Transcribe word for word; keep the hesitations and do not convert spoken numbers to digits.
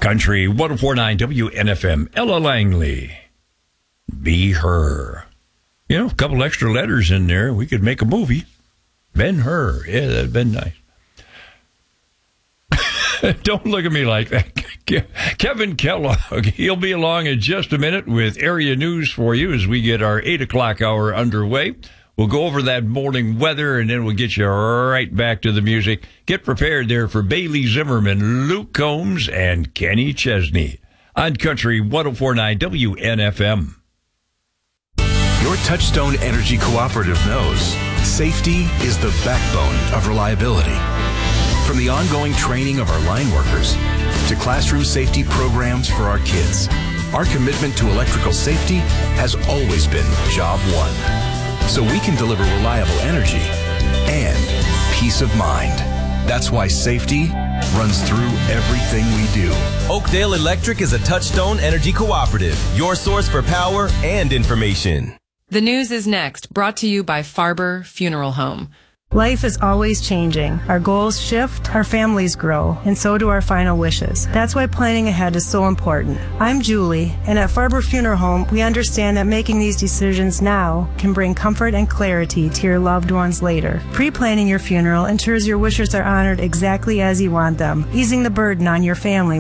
Country one oh four point nine W N F M. Ella Langley. Be Her. You know, a couple extra letters in there. We could make a movie. Ben Hur. Yeah, that'd been nice. Don't look at me like that. Kevin Kellogg, he'll be along in just a minute with area news for you as we get our eight o'clock hour underway. We'll go over that morning weather, and then we'll get you right back to the music. Get prepared there for Bailey Zimmerman, Luke Combs, and Kenny Chesney on Country one oh four point nine W N F M. Your Touchstone Energy Cooperative knows safety is the backbone of reliability. From the ongoing training of our line workers to classroom safety programs for our kids, our commitment to electrical safety has always been job one. So we can deliver reliable energy and peace of mind. That's why safety runs through everything we do. Oakdale Electric is a Touchstone Energy Cooperative, your source for power and information. The news is next, brought to you by Farber Funeral Home. Life is always changing. Our goals shift, our families grow, and so do our final wishes. That's why planning ahead is so important. I'm Julie, and at Farber Funeral Home, we understand that making these decisions now can bring comfort and clarity to your loved ones later. Pre-planning your funeral ensures your wishes are honored exactly as you want them, easing the burden on your family